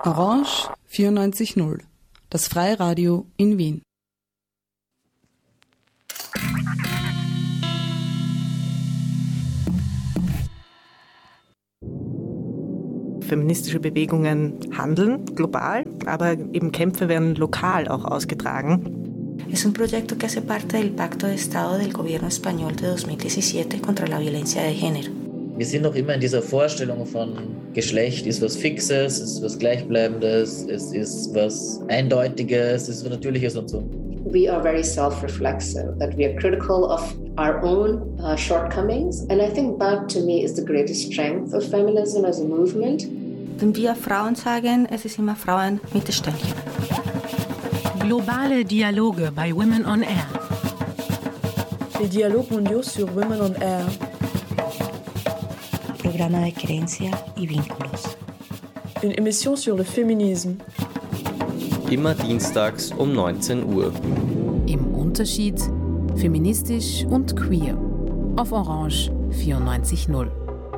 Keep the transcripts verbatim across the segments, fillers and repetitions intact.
Orange vierundneunzig null, das Freiradio in Wien. Feministische Bewegungen handeln global, aber eben Kämpfe werden lokal auch ausgetragen. Es un proyecto que hace parte del Pacto de Estado del Gobierno Español de dos mil diecisiete contra la violencia de género. Wir sind noch immer in dieser Vorstellung von Geschlecht ist was Fixes, ist was Gleichbleibendes, es ist was Eindeutiges, es ist was Natürliches und so. We are very self-reflexive, that we are critical of our own uh, shortcomings. And I think that, to me, is the greatest strength of feminism as a movement. Wenn wir Frauen sagen, es ist immer Frauen mit der Stelle. Globale Dialoge bei Women on Air. Les dialogues mondiaux sur Women on Air. Programa de Creencia y Vínculos. Une émission sur le féminisme. Immer dienstags um neunzehn Uhr. Im Unterschied feministisch und queer. Auf Orange vierundneunzig null.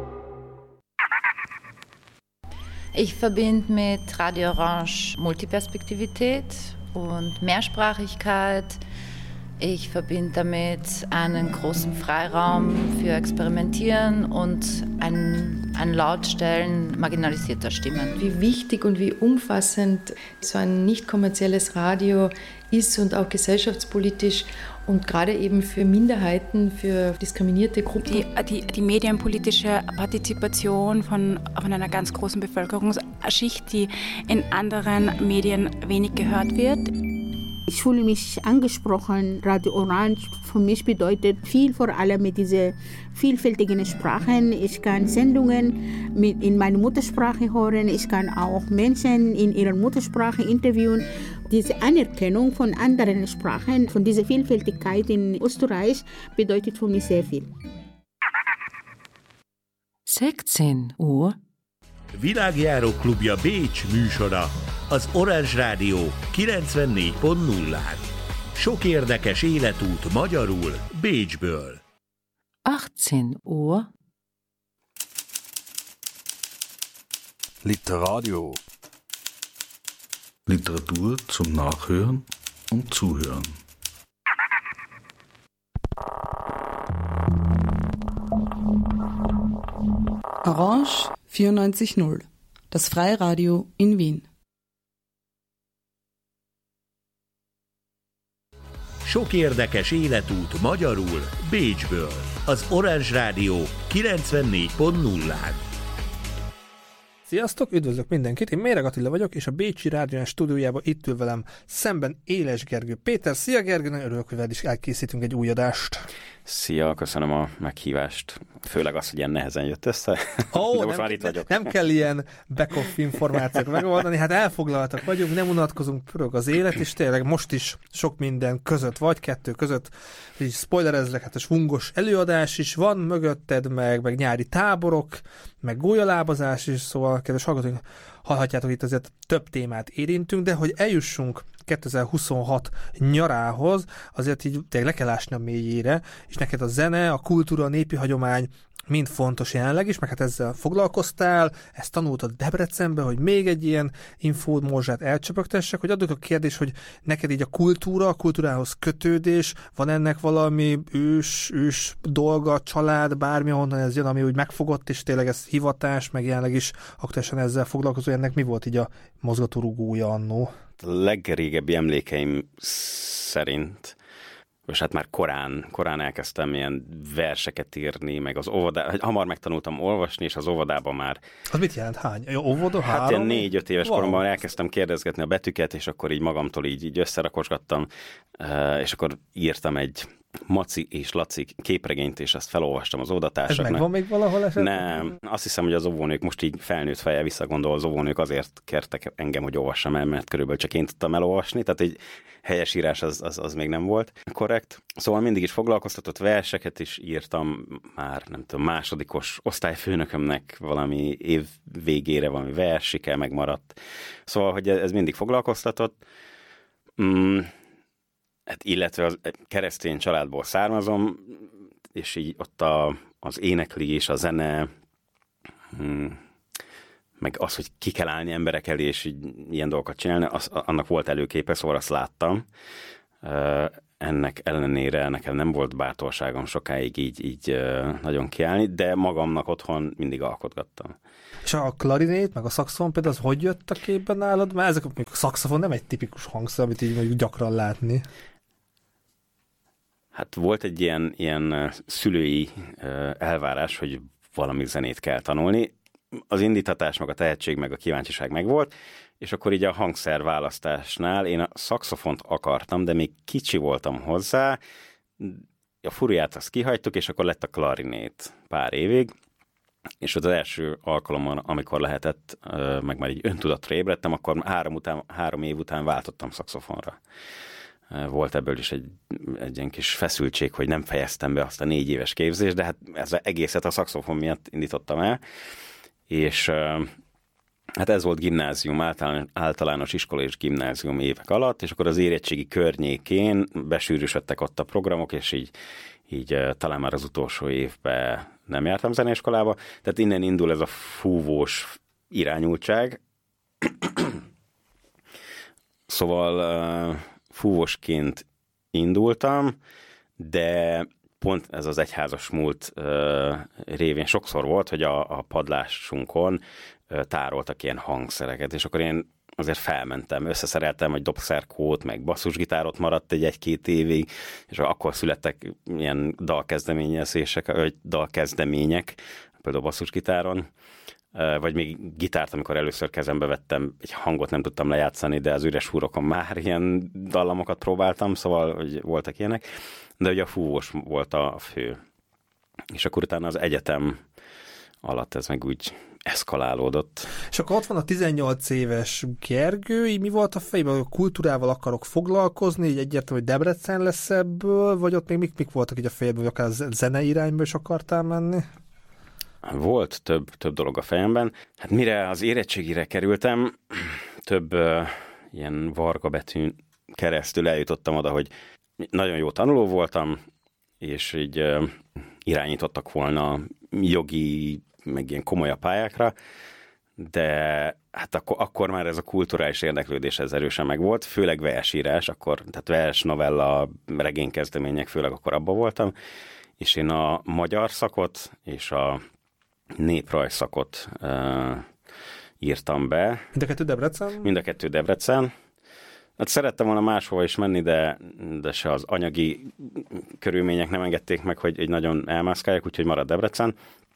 Ich verbinde mit Radio Orange Multiperspektivität und Mehrsprachigkeit. Ich verbinde damit einen großen Freiraum für Experimentieren und ein, ein Lautstellen marginalisierter Stimmen. Wie wichtig und wie umfassend so ein nicht kommerzielles Radio ist und auch gesellschaftspolitisch und gerade eben für Minderheiten, für diskriminierte Gruppen. Die, die, die medienpolitische Partizipation von, von einer ganz großen Bevölkerungsschicht, die in anderen Medien wenig gehört wird. Ich fühle mich angesprochen. Radio Orange für mich bedeutet viel, vor allem mit diesen vielfältigen Sprachen. Ich kann Sendungen mit in meiner Muttersprache hören. Ich kann auch Menschen in ihrer Muttersprache interviewen. Diese Anerkennung von anderen Sprachen, von dieser Vielfältigkeit in Österreich bedeutet für mich sehr viel. szekcén Uhr. Világjáró klubja Bécs műsora az Orange Rádió kilencvennégy pont nullán. Sok érdekes életút magyarul Bécsből. achtzehn Uhr. Literadio. Literatur zum Nachhören und Zuhören. Orange vierundneunzig null, das Freiradio in Wien. Sok érdekes életút magyarul Bécsből. Az Orange Rádió kilencvennégy pont nullán. Sziasztok, üdvözlök mindenkit, én Méreg Attila vagyok, és a Bécsi Rádió stúdiójában itt ül velem szemben Éles Gergő Péter. Szia Gergő, nagyon örülök, hogy veled is elkészítünk egy új adást. Szia, köszönöm a meghívást. Főleg az, hogy ilyen nehezen jött össze. Ó, de most nem, már itt vagyok. Nem kell ilyen back-off információt megoldani, hát elfoglaltak vagyunk, nem unatkozunk, pörög az élet, és tényleg most is sok minden között vagy, kettő között, így spoilerezlek, hát a svungos előadás is van mögötted, meg, meg nyári táborok, meg gólyalábazás is, szóval kedves hallgatóink, hallhatjátok, itt azért több témát érintünk, de hogy eljussunk kétezer-huszonhat nyarához, azért így tényleg le kell ásni a mélyére, és neked a zene, a kultúra, a népi hagyomány mind fontos jelenleg is, meg hát ezzel foglalkoztál, ezt tanultad Debrecenben, hogy még egy ilyen infómorzsát elcsöpögtessek, hogy adjuk a kérdés, hogy neked így a kultúra, a kultúrához kötődés, van ennek valami ős, ős dolga, család, bármi, honnan ez jön, ami úgy megfogott, és tényleg ez hivatás, meg jelenleg is aktuálisan ezzel foglalkozó, ennek mi volt így a mozgatórugója annó? A legrégebbi emlékeim szerint, és hát már korán, korán elkezdtem ilyen verseket írni, meg az óvodában, hamar megtanultam olvasni, és az óvodában már... Az mit jelent? Hány? Jó, óvoda? Hát három? ilyen négy-öt éves wow. koromban elkezdtem kérdezgetni a betűket, és akkor így magamtól így, így összerakosgattam, és akkor írtam egy Maci és Laci képregényt, és ezt felolvastam az óvodatársaknak. Ez megvan még valahol esetleg? Nem. Azt hiszem, hogy az óvónők most így felnőtt fejjel visszagondol, az óvónők azért kértek engem, hogy olvassam el, mert körülbelül csak én tudtam elolvasni, tehát egy helyes írás az, az, az még nem volt korrekt. Szóval mindig is foglalkoztatott, verseket is írtam már, nem tudom, másodikos osztályfőnökömnek valami év végére valami versike megmaradt. Szóval, hogy ez mindig foglalkoztatott. Mm. Hát, illetve az keresztény családból származom, és így ott a, az éneklés, a zene, hmm, meg az, hogy ki kell állni emberek elé, és így ilyen dolgokat csinálni, az, annak volt előképe, szóval azt láttam. Ennek ellenére nekem nem volt bátorságom sokáig így, így nagyon kiállni, de magamnak otthon mindig alkotgattam. És a klarinét, meg a szaxofon például az hogy jött a képben nálad? Mert ezek, a szaxofon nem egy tipikus hangszer, amit így mondjuk gyakran látni. Hát volt egy ilyen, ilyen szülői elvárás, hogy valami zenét kell tanulni. Az indítatás, meg a tehetség, meg a kíváncsiság megvolt, és akkor így a hangszer választásnál én a szaxofont akartam, de még kicsi voltam hozzá, a furuját azt kihagytuk, és akkor lett a klarinét pár évig, és az első alkalommal, amikor lehetett, meg már így öntudatra ébredtem, akkor három, után, három év után váltottam szaxofonra. Volt ebből is egy, egy ilyen kis feszültség, hogy nem fejeztem be azt a négy éves képzést, de hát ez az egészet a szaxofon miatt indítottam el, és hát ez volt gimnázium, általános iskola és gimnázium évek alatt, és akkor az érettségi környékén besűrűsödtek ott a programok, és így, így talán már az utolsó évben nem jártam zeneiskolába, tehát innen indul ez a fúvós irányultság. Szóval fúvósként indultam, de pont ez az egyházas múlt révén sokszor volt, hogy a, a padlásunkon tároltak ilyen hangszereket, és akkor én azért felmentem, összeszereltem egy dobszerkót, meg basszusgitárt maradt egy egy-két évig, és akkor születtek ilyen dalkezdeményezések, vagy dalkezdemények, például basszusgitáron, vagy még gitárt, amikor először kezembe vettem, egy hangot nem tudtam lejátszani, de az üres húrokon már ilyen dallamokat próbáltam, szóval hogy voltak ilyenek, de ugye a fúvós volt a fő. És akkor utána az egyetem alatt ez meg úgy eszkalálódott. És akkor ott van a tizennyolc éves Gergő, mi volt a fejében, hogy a kultúrával akarok foglalkozni, így egyértelmű, hogy Debrecen lesz ebből, vagy ott még mik, mik voltak így a fejedben, hogy akár zene irányba is akartál menni? Volt több, több dolog a fejemben. Hát mire az érettségire kerültem, több uh, ilyen varga betűn keresztül eljutottam oda, hogy nagyon jó tanuló voltam, és így uh, irányítottak volna jogi, meg ilyen komolyabb pályákra, de hát akkor, akkor már ez a kulturális érdeklődés ez erősen megvolt, főleg versírás, akkor, tehát vers, novella, regénykezdemények, főleg akkor abban voltam, és én a magyar szakot és a néprajz szakot uh, írtam be. Mind a kettő Debrecen? Mind a kettő Debrecen. Hát szerettem volna máshova is menni, de, de se az anyagi körülmények nem engedték meg, hogy egy nagyon elmászkáljak, úgyhogy marad Debrecen,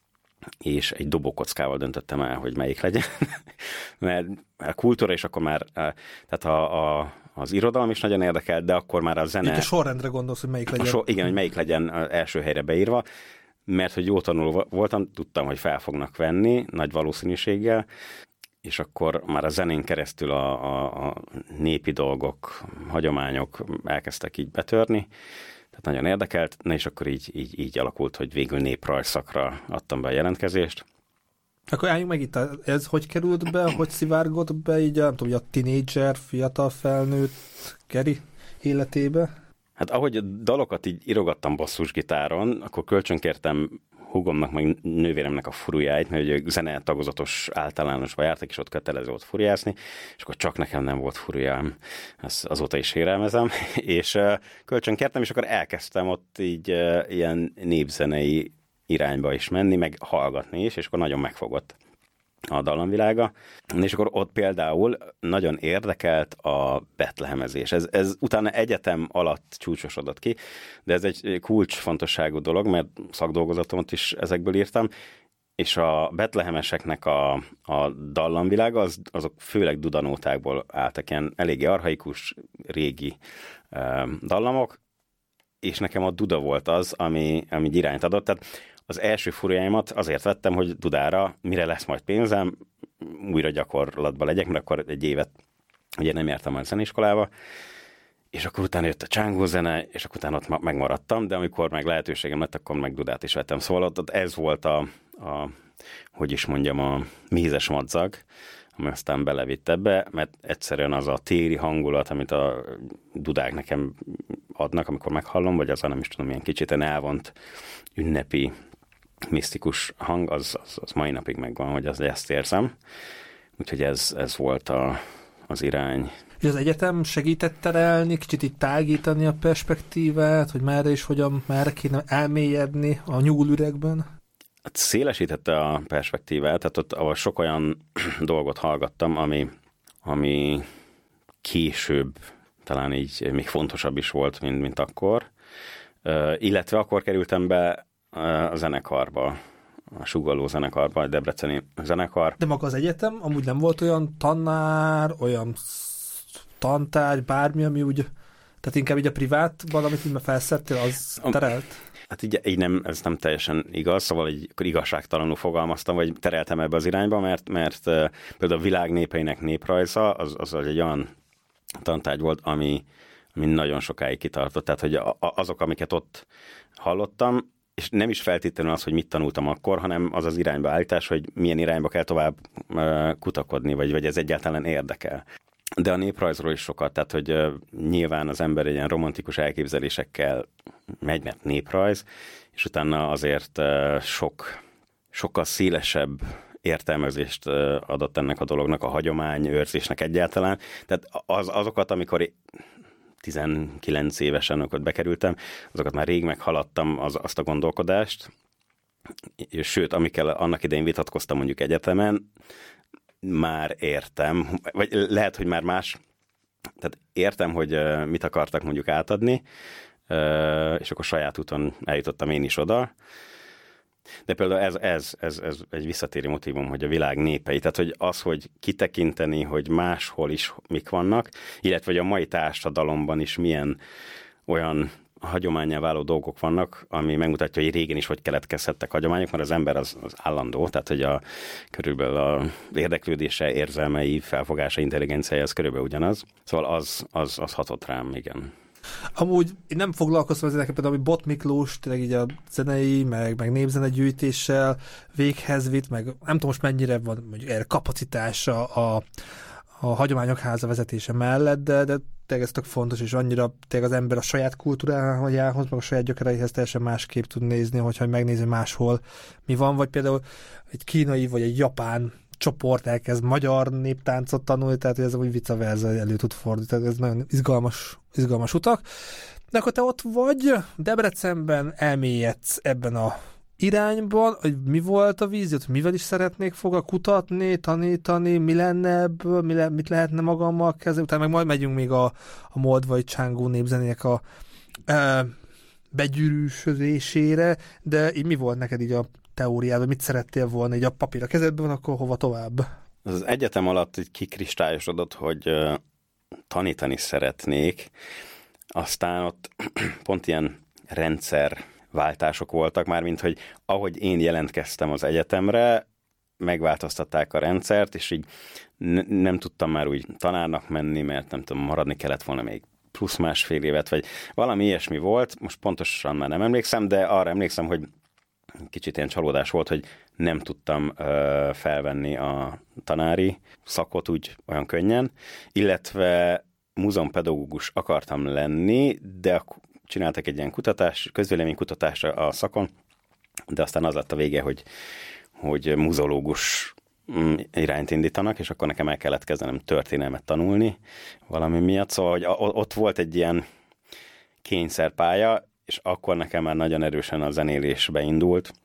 és egy dobókockával döntöttem el, hogy melyik legyen. Mert a kultúra is akkor már, tehát a, a, az irodalom is nagyon érdekelt, de akkor már a zene... Itt a sorrendre gondolsz, hogy melyik legyen. So, igen, hogy melyik legyen az első helyre beírva, mert hogy jó tanuló voltam, tudtam, hogy fel fognak venni, nagy valószínűséggel, és akkor már a zenén keresztül a, a, a népi dolgok, hagyományok elkezdtek így betörni, tehát nagyon érdekelt, na és akkor így, így, így alakult, hogy végül néprajzszakra adtam be a jelentkezést. Akkor álljunk meg itt, ez hogy került be, hogy szivárgott be így a, nem tudom, a tinédzser, fiatal felnőtt Geri életébe? Hát ahogy a dalokat így írogattam basszusgitáron, akkor kölcsönkértem húgomnak, meg nővéremnek a furujáit, mert ugye zene tagozatos általánosba jártak, és ott kötelező volt furujászni, és akkor csak nekem nem volt furujám. Ezt azóta is sérelmezem. És uh, kölcsönkértem, és akkor elkezdtem ott így uh, ilyen népzenei irányba is menni, meg hallgatni is, és akkor nagyon megfogott a dallamvilága. És akkor ott például nagyon érdekelt a betlehemezés. Ez, ez utána egyetem alatt csúcsosodott ki, de ez egy kulcsfontosságú dolog, mert szakdolgozatomat is ezekből írtam, és a betlehemeseknek a, a dallamvilága, az, azok főleg dudanótákból álltak, ilyen eléggé archaikus, régi uh, dallamok, és nekem a duda volt az, ami, ami irányt adott. Tehát az első furujáimat azért vettem, hogy dudára, mire lesz majd pénzem, újra gyakorlatba legyek, mert akkor egy évet ugye nem jártam már zeneiskolába, és akkor utána jött a csángó zene, és akkor utána ott megmaradtam, de amikor meg lehetőségem lett, akkor meg dudát is vettem. Szóval ott ez volt a, a hogy is mondjam, a mézes madzag, ami aztán belevitt ebbe, mert egyszerűen az a téri hangulat, amit a dudák nekem adnak, amikor meghallom, vagy az, nem is tudom, milyen kicsit elvont ünnepi misztikus hang, az, az, az mai napig megvan, hogy az, ezt érzem. úgyhogy ez, ez volt a, az irány. És az egyetem segített terelni, kicsit itt tágítani a perspektívát, hogy merre és hogyan, merre kéne elmélyedni a nyúlüregben? Hát szélesítette a perspektívát, tehát ott ahol sok olyan dolgot hallgattam, ami, ami később talán így még fontosabb is volt, mint, mint akkor. Uh, illetve akkor kerültem be uh, a zenekarba, a sugalló zenekarba, a debreceni zenekar. De maga az egyetem amúgy nem volt olyan tanár, olyan tantárgy, bármi, ami úgy, tehát inkább így a privátban, amit így felszedtél, az terelt? Hát így, így nem, ez nem teljesen igaz, szóval így igazságtalanul fogalmaztam, vagy tereltem ebbe az irányba, mert, mert uh, például a világ népeinek néprajza, az, az egy olyan tantárgy volt, ami, ami nagyon sokáig kitartott. Tehát, hogy a, azok, amiket ott hallottam, és nem is feltétlenül az, hogy mit tanultam akkor, hanem az az irányba állítás, hogy milyen irányba kell tovább uh, kutakodni, vagy, vagy ez egyáltalán érdekel. De a néprajzról is sokat, tehát, hogy uh, nyilván az ember ilyen romantikus elképzelésekkel megy, mert néprajz, és utána azért uh, sok, sokkal szélesebb értelmezést uh, adott ennek a dolognak, a hagyományőrzésnek egyáltalán. Tehát az, azokat, amikor tizenkilenc évesen, amikor bekerültem, azokat már rég meghaladtam az, azt a gondolkodást, és sőt, amikkel annak idején vitatkoztam mondjuk egyetemen, már értem, vagy lehet, hogy már más, tehát értem, hogy uh, mit akartak mondjuk átadni, uh, és akkor saját úton eljutottam én is oda. De például ez, ez, ez, ez egy visszatérő motívum, hogy a világ népei, tehát hogy az, hogy kitekinteni, hogy máshol is mik vannak, illetve hogy a mai társadalomban is milyen olyan hagyománnyá váló dolgok vannak, ami megmutatja, hogy régen is hogy keletkezhettek hagyományok, mert az ember az, az állandó, tehát hogy a, körülbelül a érdeklődése, érzelmei, felfogása, intelligenciája az körülbelül ugyanaz. Szóval az, az, az hatott rám, igen. Amúgy én nem foglalkoztam ezzel, például, hogy Bot Miklós, tényleg így a zenei, meg, meg népzenegyűjtéssel véghez vitt, meg nem tudom most mennyire van mondjuk erre kapacitása a, a hagyományok háza vezetése mellett, de, de tényleg ez tök fontos, és annyira tényleg az ember a saját kultúrájához, meg a saját gyökereihez teljesen másképp tud nézni, hogyha megnézi máshol mi van, vagy például egy kínai, vagy egy japán csoport elkezd magyar néptáncot tanulni, tehát ez úgy vice versa elő tud fordulni, tehát ez nagyon izgalmas, izgalmas utak. De akkor te ott vagy, Debrecenben elmélyedsz ebben a irányban, hogy mi volt a víziót, mivel is szeretnék foglalkozni, kutatni, tanítani, mi lenne ebből, mi le, mit lehetne magammal kezdeni, utána meg majd megyünk még a, a moldvai csángó népzenének a e, begyűrűsödésére, de így mi volt neked így a teóriában, mit szerettél volna, így a papír a kezedben van, akkor hova tovább? Az egyetem alatt így kikristályosodott, hogy uh, tanítani szeretnék, aztán ott pont ilyen rendszerváltások voltak, mármint, hogy ahogy én jelentkeztem az egyetemre, megváltoztatták a rendszert, és így n- nem tudtam már úgy tanárnak menni, mert nem tudom, maradni kellett volna még plusz másfél évet, vagy valami ilyesmi volt, most pontosan már nem emlékszem, de arra emlékszem, hogy kicsit ilyen csalódás volt, hogy nem tudtam ö, felvenni a tanári szakot úgy olyan könnyen, illetve múzeumpedagógus akartam lenni, de csináltak egy ilyen kutatás, közvéleménykutatásra a szakon, de aztán az lett a vége, hogy, hogy muzeológus irányt indítanak, és akkor nekem el kellett kezdenem történelmet tanulni valami miatt, szóval hogy ott volt egy ilyen kényszerpálya, és akkor nekem már nagyon erősen a zenélésbe indult,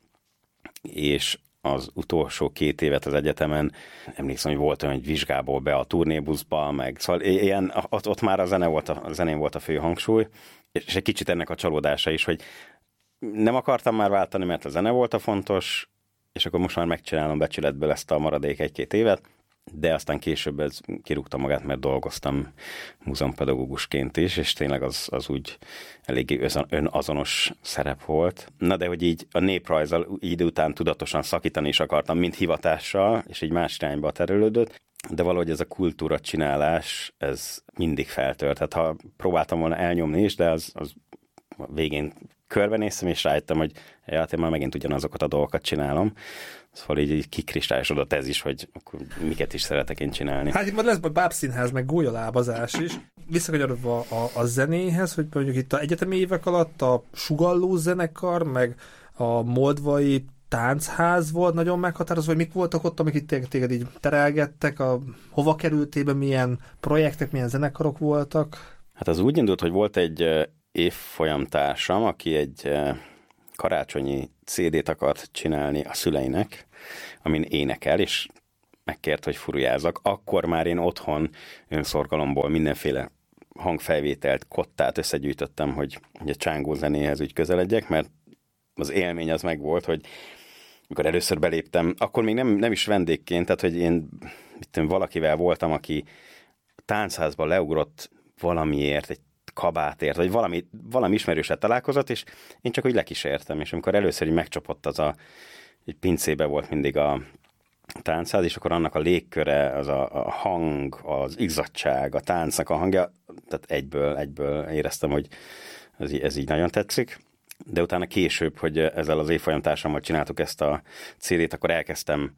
és az utolsó két évet az egyetemen, emlékszem, hogy volt olyan, hogy vizsgából be a turnébuszba, meg szóval ilyen, ott, ott már a, zene volt a, a zenén volt a fő hangsúly, és egy kicsit ennek a csalódása is, hogy nem akartam már váltani, mert a zene volt a fontos, és akkor most már megcsinálom becsületből ezt a maradék egy-két évet, de aztán később ez kirúgta magát, mert dolgoztam múzeumpedagógusként is, és tényleg az, az úgy eléggé önazonos szerep volt. Na de hogy így a néprajzzal idő után tudatosan szakítani is akartam, mint hivatással, és így más irányba terülődött, de valahogy ez a kultúra csinálás, ez mindig feltört. Tehát ha próbáltam volna elnyomni is, de az, az végén körbenéztem, és rájöttem, hogy ja, hát én már megint ugyanazokat a dolgokat csinálom. Szóval így, így kikristályosodott ez is, hogy akkor miket is szeretek én csinálni. Hát itt majd lesz bábszínház, meg gólyalábazás is. Visszakanyarodva a, a, a zenéhez, hogy mondjuk itt az egyetemi évek alatt a sugalló zenekar, meg a moldvai táncház volt nagyon meghatározó, vagy mik voltak ott, amik itt téged így terelgettek, a, hova kerültél be, milyen projektek, milyen zenekarok voltak? Hát az úgy indult, hogy volt egy évfolyamtársam, aki egy karácsonyi cé dét akart csinálni a szüleinek, amin énekel, és megkért, hogy furujázzak. Akkor már én otthon önszorgalomból mindenféle hangfelvételt, kottát összegyűjtöttem, hogy, hogy a csángó zenéhez úgy közeledjek, mert az élmény az meg volt, hogy amikor először beléptem, akkor még nem, nem is vendégként, tehát hogy én mit tudom, valakivel voltam, aki táncházba leugrott valamiért, egy kabátért, vagy valami, valami ismerőset találkozott, és én csak úgy lekísértem, és amikor először így megcsapott az a, egy pincébe volt mindig a táncház, és akkor annak a légköre, az a, a hang, az izzadság, a táncnak a hangja, tehát egyből, egyből éreztem, hogy ez, ez így nagyon tetszik. De utána később, hogy ezzel az évfolyamtársammal csináltuk ezt a cé dét, akkor elkezdtem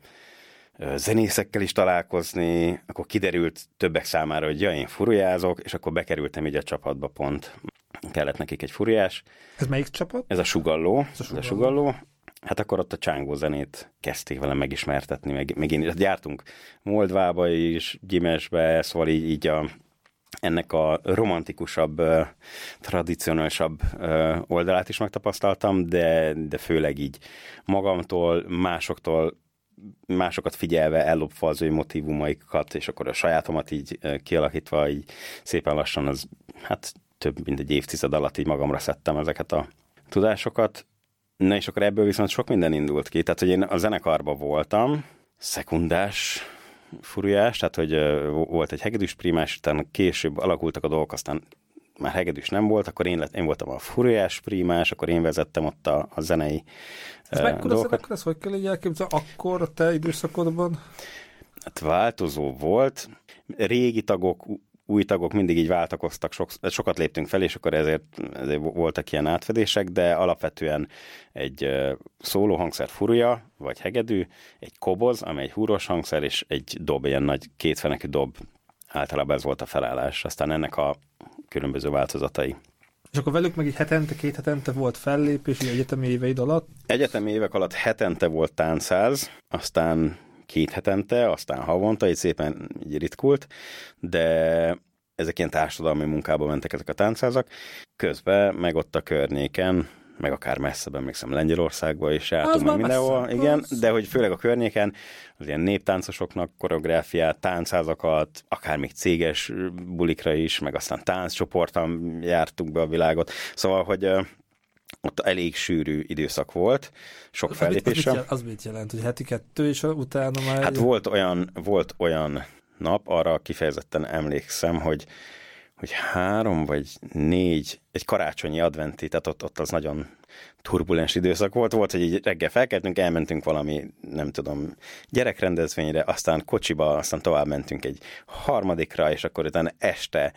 zenészekkel is találkozni, akkor kiderült többek számára, hogy ja, én furujázok, és akkor bekerültem így a csapatba pont. Kellett nekik egy furujás. Ez melyik csapat? Ez a Sugalló. Ez a Sugalló. Ez a Sugalló. Hát akkor ott a csángó zenét kezdték velem megismertetni, meg, meg én jártunk Moldvába is, Gyimesbe, szóval így, így a, ennek a romantikusabb, tradicionálisabb oldalát is megtapasztaltam, de, de főleg így magamtól, másoktól, másokat figyelve, ellopva az ő motívumaikat, és akkor a sajátomat így kialakítva, így szépen lassan az, hát több mint egy évtized alatt így magamra szedtem ezeket a tudásokat. Na és akkor ebből viszont sok minden indult ki. Tehát, hogy én a zenekarban voltam, szekundás furujás, tehát, hogy volt egy hegedűs primás, utána később alakultak a dolgok, aztán már hegedűs nem volt, akkor én, lett, én voltam a furujás primás, akkor én vezettem ott a, a zenei ez uh, mekkora dolgokat. Ez hogy kell így elképzelni? Akkor a te időszakodban? Hát változó volt. Régi tagok, új tagok mindig így váltakoztak, sok, sokat léptünk fel, és akkor ezért, ezért voltak ilyen átfedések, de alapvetően egy uh, szóló hangszer furuja, vagy hegedű, egy koboz, amely egy húros hangszer, és egy dob, ilyen nagy kétfenekű dob. Általában ez volt a felállás. Aztán ennek a különböző változatai. És akkor velük meg így hetente, két hetente volt fellépés, így egyetemi éveid alatt? Egyetemi évek alatt hetente volt táncház, aztán két hetente, aztán havonta, így szépen így ritkult, de ezek ilyen társadalmi munkába mentek ezek a táncházak. Közben meg ott a környéken, meg akár messzebb, emlékszem Lengyelországba is jártunk meg mindenhol, igen, de hogy főleg a környéken az ilyen néptáncosoknak koreográfiát, táncházakat, akár még céges bulikra is, meg aztán tánccsoporttal jártunk be a világot. Szóval, hogy uh, ott elég sűrű időszak volt, sok fellépéssel. Az, az mit jelent, hogy heti kettő, és utána már... Hát volt olyan, volt olyan nap, arra kifejezetten emlékszem, hogy hogy három vagy négy, egy karácsonyi adventi, tehát ott, ott az nagyon turbulens időszak volt, volt, hogy így reggel felkeltünk, elmentünk valami, nem tudom, gyerekrendezvényre, aztán kocsiba, aztán tovább mentünk egy harmadikra, és akkor utána este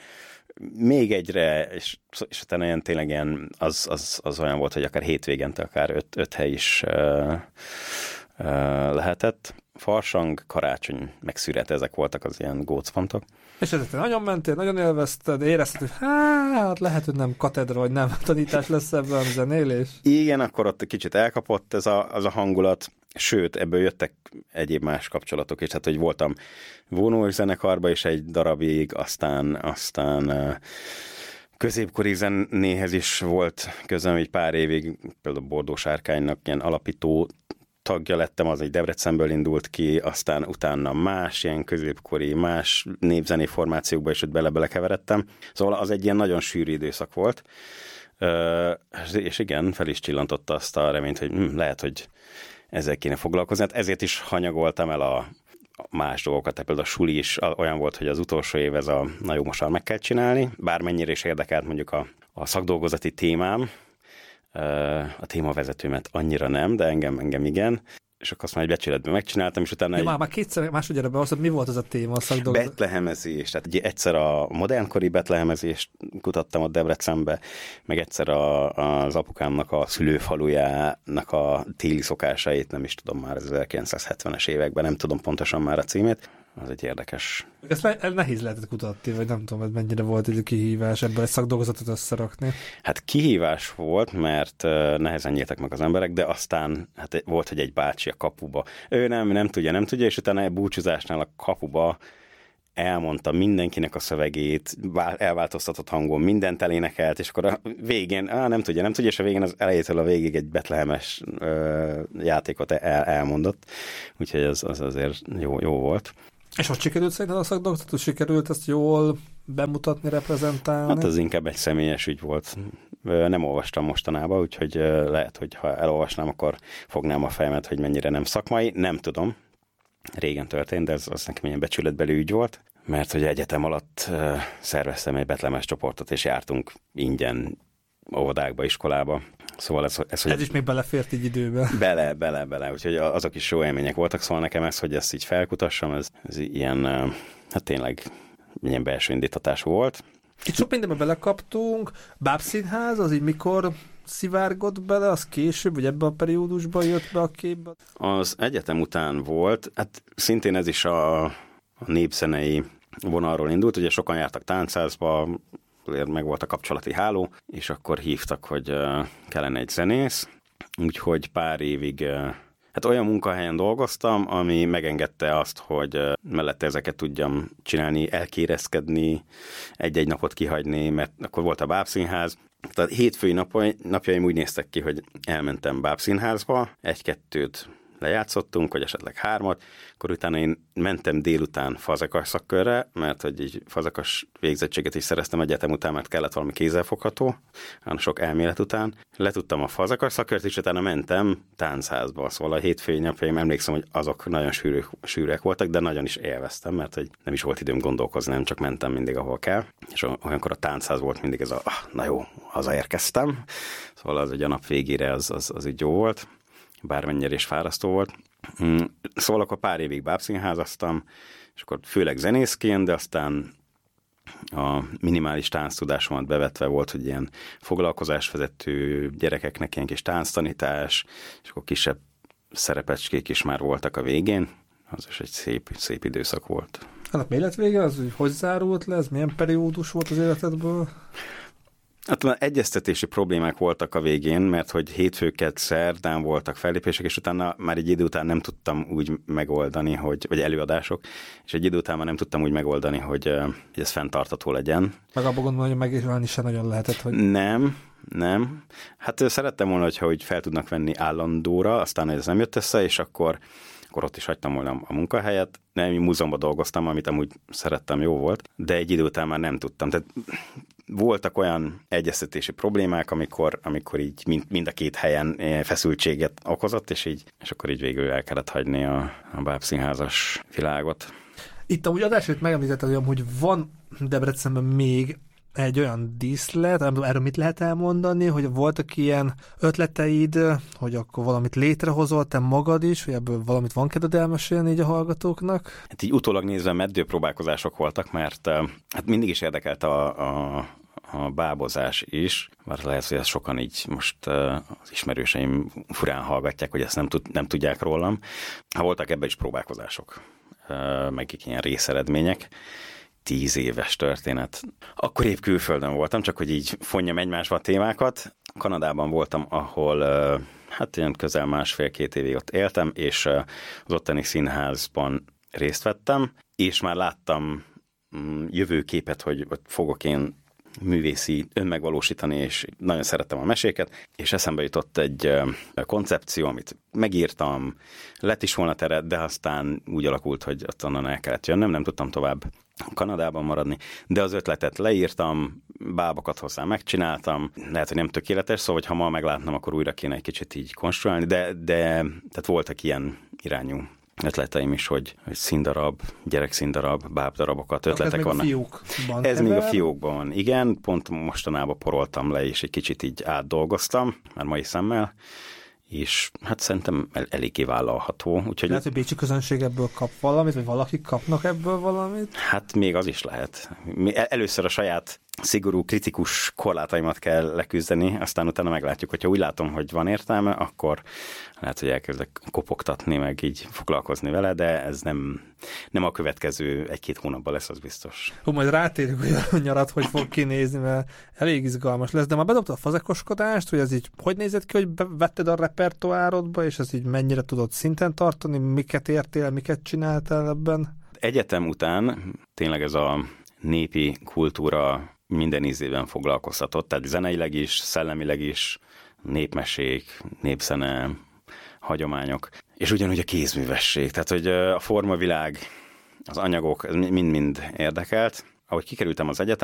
még egyre, és, és utána ilyen tényleg ilyen, az, az, az olyan volt, hogy akár hétvégente, akár öt, öt hely is uh, uh, lehetett. Farsang, karácsony, meg szüret, ezek voltak az ilyen gócpontok. És ezért nagyon mentél, nagyon élvezted, érezted, hogy hát lehet, hogy nem katedra, vagy nem tanítás lesz ebben a zenélés? Igen, akkor ott kicsit elkapott ez a, az a hangulat, sőt, ebből jöttek egyéb más kapcsolatok is, tehát hogy voltam vonós zenekarban is egy darabig, aztán, aztán középkori zenéhez is volt közöm egy pár évig, például Bordó Sárkánynak ilyen alapító tagja lettem, az egy Debrecenből indult ki, aztán utána más ilyen középkori, más népzeni formációkba is ott bele-bele keveredtem. Szóval az egy ilyen nagyon sűrű időszak volt, és igen, fel is csillantotta azt a reményt, hogy hm, lehet, hogy ezzel kéne foglalkozni. Hát ezért is hanyagoltam el a más dolgokat, tehát például a suli is olyan volt, hogy az utolsó év ez a na jó, most már meg kell csinálni, bármennyire is érdekelt mondjuk a, a szakdolgozati témám, a témavezetőmet annyira nem, de engem, engem igen, és akkor azt már egy becsületben megcsináltam, és utána... Ja, egy... Már kétszer másodjára behoztad, mi volt az a téma a szakdolgozat? Betlehemezés, tehát egyszer a modernkori betlehemezést kutattam a Debrecenbe, meg egyszer a, az apukámnak a szülőfalujának a téli szokásait, nem is tudom már az ezerkilencszázhetvenes években, nem tudom pontosan már a címét. az egy érdekes. Ezt nehéz lehetett kutatni, vagy nem tudom, ez mennyire volt egy kihívás ebből egy szakdolgozatot összerakni. Hát kihívás volt, mert nehezen nyíltak meg az emberek, de aztán hát volt, hogy egy bácsi a kapuba. Ő nem, nem tudja, nem tudja, és utána egy búcsúzásnál a kapuba elmondta mindenkinek a szövegét, elváltoztatott hangon mindent elénekelt, és akkor a végén, á, nem tudja, nem tudja, és a végén az elejétől a végig egy betlehemes ö, játékot el, elmondott. Úgyhogy ez az azért jó, jó volt. És hogy sikerült szerinted a szakdolgozatot? Sikerült ezt jól bemutatni, reprezentálni? Hát ez inkább egy személyes ügy volt. Nem olvastam mostanában, úgyhogy lehet, hogy ha elolvasnám, akkor fognám a fejemet, hogy mennyire nem szakmai. Nem tudom. Régen történt, de ez az nekem ilyen becsületbeli ügy volt, mert hogy egyetem alatt uh, szerveztem egy betlemes csoportot, és jártunk ingyen óvodákba, iskolába. Szóval ez, ez, hogy ez is még belefért így időbe. Bele, bele, bele. Úgyhogy azok is jó élmények voltak, szóval nekem ez, hogy ezt így felkutassam, ez, ez ilyen, uh, hát tényleg ilyen belső indítatású volt. Itt sok mindenbe belekaptunk. Bábszínház, az így mikor szivárgott bele, az később, vagy ebben a periódusban jött be a képbe? Az egyetem után volt, hát szintén ez is a, a népzenei vonalról indult, ugye sokan jártak táncházba, meg volt a kapcsolati háló, és akkor hívtak, hogy uh, kellene egy zenész, úgyhogy pár évig uh, hát olyan munkahelyen dolgoztam, ami megengedte azt, hogy uh, mellette ezeket tudjam csinálni, elkérezkedni, egy-egy napot kihagyni, mert akkor volt a bábszínház. Tehát hétfői napjai, napjaim úgy néztek ki, hogy elmentem bábszínházba, egy-kettőt lejátszottunk, vagy esetleg hármat, akkor utána én mentem délután fazekas szakkörre, mert hogy így fazekas végzettséget is szereztem egyetem után, mert kellett valami kézzelfogható, sok elmélet után. Letudtam a fazekas szakkört, és utána mentem táncházba, szóval a hétfői napjaim, emlékszem, hogy azok nagyon sűrű, sűrűek voltak, de nagyon is élveztem, mert hogy nem is volt időm gondolkozni, nem csak mentem mindig, ahol kell, és olyankor a táncház volt mindig ez a, ah, na jó, hazaérkeztem, szóval az egy a nap végére az, az, az így jó volt, bármennyire is fárasztó volt. Szóval akkor pár évig bábszínházaztam, és akkor főleg zenészként, de aztán a minimális tánctudásomat bevetve volt, hogy ilyen foglalkozásvezető gyerekeknek ilyen kis tánctanítás, és akkor kisebb szerepecskék is már voltak a végén. Az is egy szép, szép időszak volt. Hát a élet vége az, hogy hogy zárult le? Ez milyen periódus volt az életedből? Hát már egyeztetési problémák voltak a végén, mert hogy hétfőket szerdán voltak fellépések, és utána már egy idő után nem tudtam úgy megoldani, hogy, vagy előadások, és egy idő után már nem tudtam úgy megoldani, hogy, hogy ez fenntartható legyen. Meg abban gondolom, hogy megélni sem nagyon lehetett, hogy... Nem, nem. Hát szerettem volna, hogyha hogy fel tudnak venni állandóra, aztán ez nem jött össze, és akkor, akkor ott is hagytam volna a munkahelyet. Nem, múzeumban dolgoztam, amit amúgy szerettem, jó volt, de egy idő után már nem tudtam. Tehát voltak olyan egyeztetési problémák, amikor, amikor így mind, mind a két helyen feszültséget okozott, és így, és akkor így végül el kellett hagyni a, a bábszínházas világot. Itt amúgy adásért megemlítettem, hogy van Debrecenben még egy olyan díszlet, erről mit lehet elmondani, hogy voltak ilyen ötleteid, hogy akkor valamit létrehozol te magad is, hogy ebből valamit van kedved elmesélni így a hallgatóknak? Hát így utólag nézve meddőpróbálkozások voltak, mert hát mindig is érdekelt a, a, a bábozás is, mert lehet, hogy ezt sokan így most az ismerőseim furán hallgatják, hogy ezt nem, tud, nem tudják rólam. Ha voltak ebben is próbálkozások, meg ilyen részeredmények. Tíz éves történet. Akkor épp külföldön voltam, csak hogy így fonjam egymásba a témákat. Kanadában voltam, ahol hát ilyen közel másfél-két évig ott éltem, és az ottani színházban részt vettem, és már láttam jövőképet, hogy fogok én művészi önmegvalósítani, és nagyon szerettem a meséket, és eszembe jutott egy koncepció, amit megírtam, lett is volna tere, de aztán úgy alakult, hogy ott onnan el kellett jönnöm, nem tudtam tovább Kanadában maradni, de az ötletet leírtam, bábokat hozzá megcsináltam, lehet, hogy nem tökéletes, szóval, hogy ha ma meglátnám, akkor újra kéne egy kicsit így konstruálni, de, de tehát voltak ilyen irányú ötleteim is, hogy, hogy színdarab, gyerekszíndarab, bábdarabokat, ötletek ez vannak. Még a fiókban. Ez még a fiókban van, igen, pont mostanában poroltam le, és egy kicsit így átdolgoztam, már mai szemmel, és hát szerintem el, eléggé vállalható. Úgyhogy... Lehet, hogy bécsi közönség ebből kap valamit, vagy valakik kapnak ebből valamit? Hát még az is lehet. Először a saját szigorú, kritikus korlátaimat kell leküzdeni, aztán utána meglátjuk, hogyha úgy látom, hogy van értelme, akkor lehet, hogy elkezdek kopogtatni, meg így foglalkozni vele, de ez nem, nem a következő egy-két hónapban lesz, az biztos. Hú, majd rátérjük, hogy a nyarat hogy fog kinézni, mert elég izgalmas lesz, de már bedobtad a fazekoskodást, hogy ez így hogy nézett ki, hogy vetted a repertoárodba, és ez így mennyire tudod szinten tartani, miket értél, miket csináltál ebben? Egyetem után tényleg ez a népi kultúra minden ízében foglalkoztatott, tehát zeneileg is, szellemileg is, népmesék, népzene, hagyományok, és ugyanúgy a kézművesség, tehát hogy a formavilág, az anyagok, ez mind-mind érdekelt. Ahogy kikerültem az egyetem,